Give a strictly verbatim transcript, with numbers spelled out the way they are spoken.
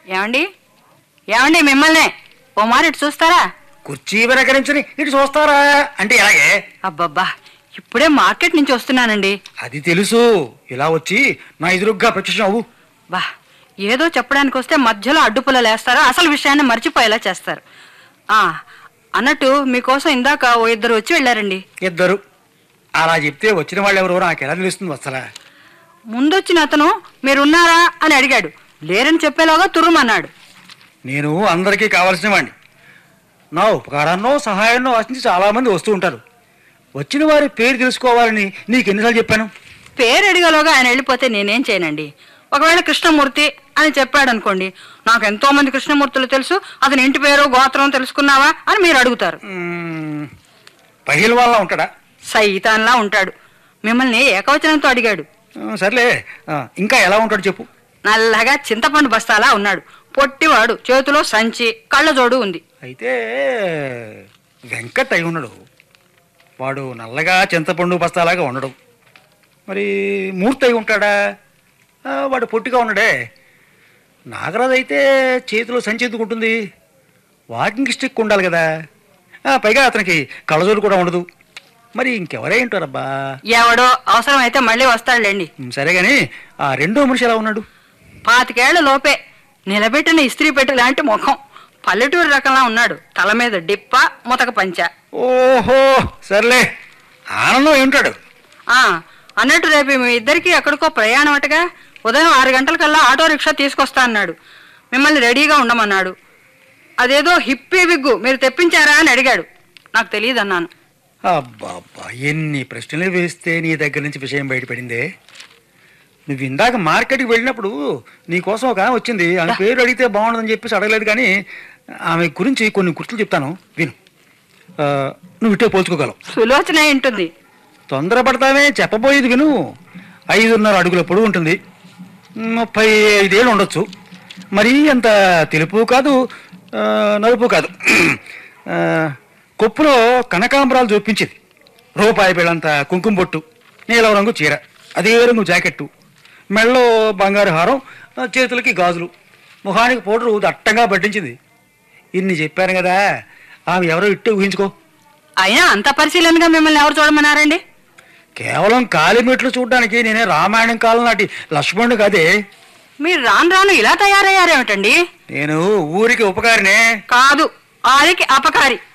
ఏమండి ఏమండి మిమ్మల్నే ఓ మారి ఇటు చూస్తారా? కుర్చీ వెనకరించుని ఇటు చూస్తారా అంటే ఎలాగే? అబ్బబ్బా, ఇప్పుడే మార్కెట్ నుంచి వస్తున్నానండి. అది తెలుసు, ఇలా వచ్చి నా ఎదురుగ్గా ప్రత్యక్షం అవ్వు. బా, ఏదో చెప్పడానికి వస్తే మధ్యలో అడ్డుపుల్ల లేస్తారు, అసలు విషయాన్ని మర్చిపోయేలా చేస్తారు. ఆ అన్నట్టు మీకోసం ఇందాక ఓ ఇద్దరు వచ్చి వెళ్ళారండి. ఇద్దరు? అలా చెప్తే వచ్చిన వాళ్ళు ఎవరో నాకు ఎలా తెలుస్తుంది? అసలు ముందొచ్చిన అతను మీరున్నారా అని అడిగాడు. లేరని చెప్పేలాగా తుర్రుమన్నాడు. నేను అందరికీ కావాల్సిన వాడిని. నా ఉపకారాన్నో సహాయాన్నో ఆశించి చాలామంది వస్తూ ఉంటారు. వచ్చిన వారి పేరు తెలుసుకోవాలని నీకు ఎన్నిసార్లు చెప్పాను? పేరు అడిగలోగా ఆయన వెళ్ళిపోతే నేనేం చేయనండి. ఒకవేళ కృష్ణమూర్తి అని చెప్పాడు అనుకోండి, నాకు ఎంతో మంది కృష్ణమూర్తులు తెలుసు, అతని ఇంటి పేరు గోత్రం తెలుసుకున్నావా అని మీరు అడుగుతారు. పహిల్ వాళ్ళ ఉంటాడా? సైతాన్లా ఉంటాడు. మిమ్మల్ని ఏకవచనంతో అడిగాడు. సర్లే, ఇంకా ఎలా ఉంటాడు చెప్పు. నల్లగా చింతపండు బస్తాలా ఉన్నాడు. పొట్టివాడు, చేతిలో సంచి, కళ్ళజోడు ఉంది. అయితే వెంకట్ అయి ఉన్నాడు. వాడు నల్లగా చింతపండు బస్తాలాగా ఉండడు. మరి మూర్తి అయి ఉంటాడా? వాడు పొట్టిగా ఉన్నాడే. నాగరాజు అయితే చేతిలో సంచి ఎందుకుంటుంది? వాకింగ్ స్టిక్ ఉండాలి కదా. పైగా అతనికి కళ్ళజోడు కూడా ఉండదు. మరి ఇంకెవరే ఉంటారబ్బా? ఎవడో అవసరం అయితే మళ్ళీ వస్తాడులేండి. సరే గాని ఆ రెండో మనిషి ఎలా ఉన్నాడు? పాతికేళ్ల లోపే, నిలబెట్టిన ఇస్త్రీ పెట్టు లాంటి ముఖం, పల్లెటూరు రకంలా ఉన్నాడు. తల మీద డిప్ప, ముతక పంచ. ఓహో, సర్లే. ఆనందం ఉంటాడు. ఆ అన్నట్టు రేపు మీ ఇద్దరికి ఎక్కడికో ప్రయాణం అటగా. ఉదయం ఆరు గంటలకల్లా ఆటో రిక్షా తీసుకొస్తా అన్నాడు. మిమ్మల్ని రెడీగా ఉండమన్నాడు. అదేదో హిప్పీ విగ్గు మీరు తెప్పించారా అని అడిగాడు. నాకు తెలియదు అన్నాను. అబ్బాబ్బా, ఎన్ని ప్రశ్నలు వేస్తే నీ దగ్గర నుంచి విషయం బయటపడిందే. నువ్వు ఇందాక మార్కెట్కి వెళ్ళినప్పుడు నీకోసం ఒక ఆమె వచ్చింది. ఆమె పేరు అడిగితే బాగుండదని చెప్పేసి అడగలేదు, కానీ ఆమె గురించి కొన్ని గుర్తులు చెప్తాను విను. నువ్వు ఇట్టే పోల్చుకోగలవు. సులోచన ఉంటుంది. తొందరపడతావే, చెప్పబోయేది విను. ఐదున్నర అడుగుల పొడవు ఉంటుంది, ముప్పై ఐదేళ్ళు ఉండొచ్చు. మరీ అంత తెలుపు కాదు, నలుపు కాదు. కొప్పులో కనకాంబరాలు చూపించింది. రూపాయి బిళ్ళంత కుంకుమ బొట్టు, నీలం రంగు చీర, అదే రంగు జాకెట్టు, మెళ్ళలో బంగారు హారం, చేతులకి గాజులు, ముఖానికి పౌడరు దట్టంగా పట్టించింది. ఇన్ని చెప్పాను కదా, ఆమె ఎవరో ఇట్టే ఊహించుకో. అయినా అంత పరిశీలనగా మిమ్మల్ని ఎవరు చూడమన్నారండి? కేవలం కాలిమెట్లు చూడడానికి నేనే రామాయణం కాలం నాటి లక్ష్మణుడు కాదే. మీరు రాను రాను ఇలా తయారయ్యారేమిటండి? నేను ఊరికి ఉపకారినే. కాదు, ఆరికి అపకారి.